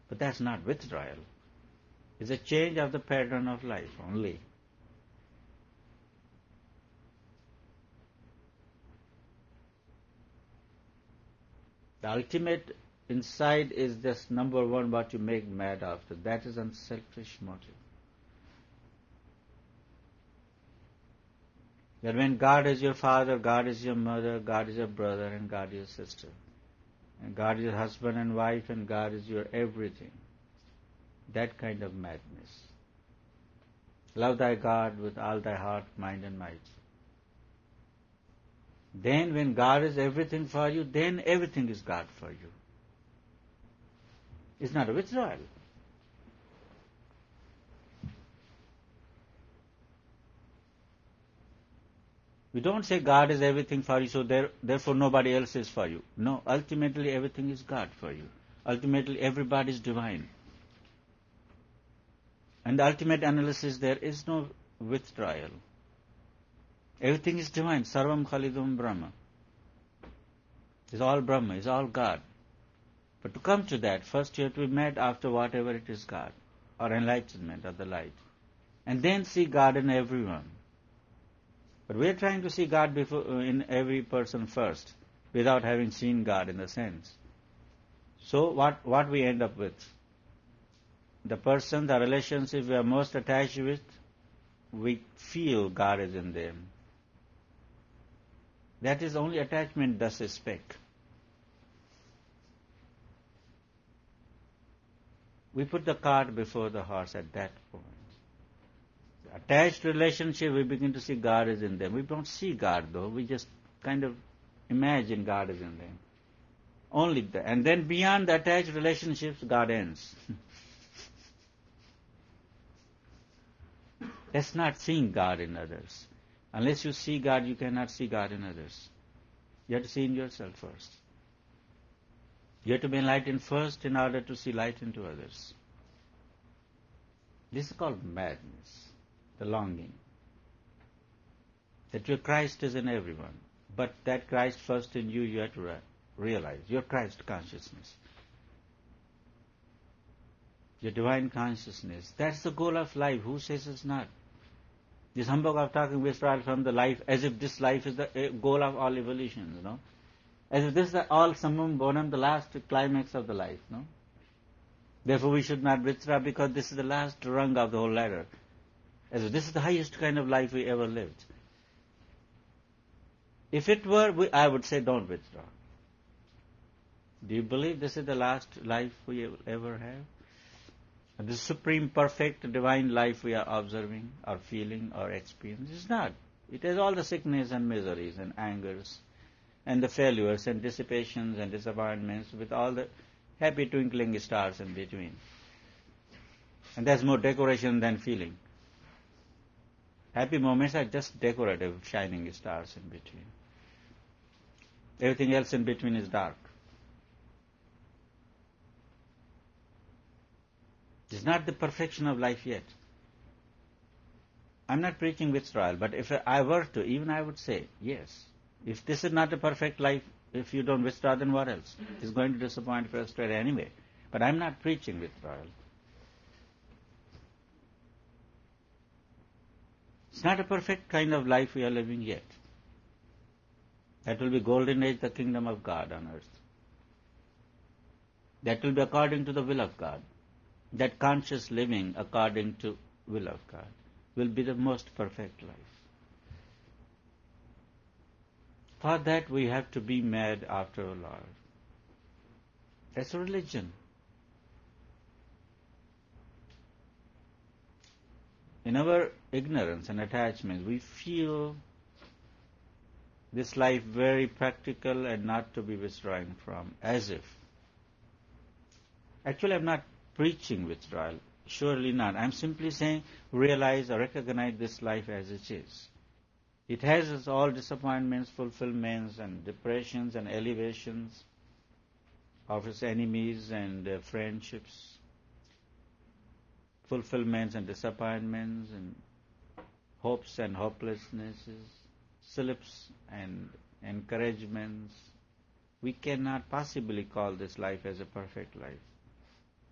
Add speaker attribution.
Speaker 1: But that's not withdrawal. It's a change of the pattern of life only. The ultimate insight is just number one, what you make mad after. That is unselfish motive. That when God is your father, God is your mother, God is your brother, and God is your sister. And God is your husband and wife, and God is your everything. That kind of madness. Love thy God with all thy heart, mind, and might. Then when God is everything for you, then everything is God for you. It's not a withdrawal. We don't say God is everything for you, so therefore nobody else is for you. No, ultimately everything is God for you. Ultimately everybody is divine. And the ultimate analysis, there is no withdrawal. Everything is divine. Sarvam Khalidum Brahma. It's all Brahma, it's all God. But to come to that, first you have to be mad after whatever it is God, or enlightenment, or the light. And then see God in everyone. But we are trying to see God in every person first, without having seen God in the sense. So what we end up with? The person, the relationship we are most attached with, we feel God is in them. That is only attachment does a speck. We put the cart before the horse at that point. Attached relationship, we begin to see God is in them. We don't see God though, we just kind of imagine God is in them. Only that. And then beyond the attached relationships, God ends. That's not seeing God in others. Unless you see God, you cannot see God in others. You have to see in yourself first. You have to be enlightened first in order to see light into others. This is called madness, the longing. That your Christ is in everyone. But that Christ first in you, you have to realize. Your Christ consciousness. Your divine consciousness. That's the goal of life. Who says it's not? This humbug of talking withdrawal from the life, as if this life is the goal of all evolution, As if this is all summum bonum, the last climax of the life, Therefore we should not withdraw because this is the last rung of the whole ladder. As if this is the highest kind of life we ever lived. If it were, I would say don't withdraw. Do you believe this is the last life we will ever have? The supreme, perfect, divine life we are observing, or feeling, or experiencing is not. It has all the sickness and miseries and angers, and the failures and dissipations and disappointments, with all the happy twinkling stars in between. And there's more decoration than feeling. Happy moments are just decorative, shining stars in between. Everything else in between is dark. It's not the perfection of life yet. I'm not preaching withdrawal, but if I were to, even I would say, yes, if this is not a perfect life, if you don't withdraw, then what else? It's going to disappoint, frustrate anyway. But I'm not preaching withdrawal. It's not a perfect kind of life we are living yet. That will be golden age, the kingdom of God on earth. That will be according to the will of God. That conscious living according to will of God will be the most perfect life. For that we have to be mad after our Lord. That's a religion. In our ignorance and attachment, we feel this life very practical and not to be withdrawing from, as if. Actually, I'm not preaching withdrawal. Surely not. I'm simply saying realize or recognize this life as it is. It has its all disappointments, fulfillments, and depressions and elevations of its enemies and friendships, fulfillments and disappointments, and hopes and hopelessnesses, slips and encouragements. We cannot possibly call this life as a perfect life.